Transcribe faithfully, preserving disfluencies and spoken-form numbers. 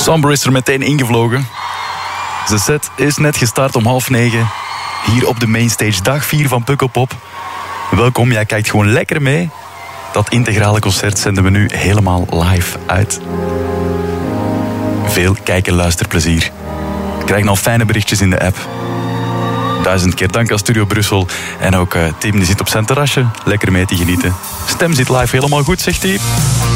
Somber is er meteen ingevlogen. De set is net gestart om half negen. Hier op de mainstage, dag vier van Pukkelpop. Welkom, jij kijkt gewoon lekker mee. Dat integrale concert zenden we nu helemaal live uit. Veel kijk- en luisterplezier. Krijg nog fijne berichtjes in de app. Duizend keer dank aan Studio Brussel. En ook uh, Tim die zit op zijn terrasje lekker mee te genieten. Stem zit live helemaal goed, zegt hij.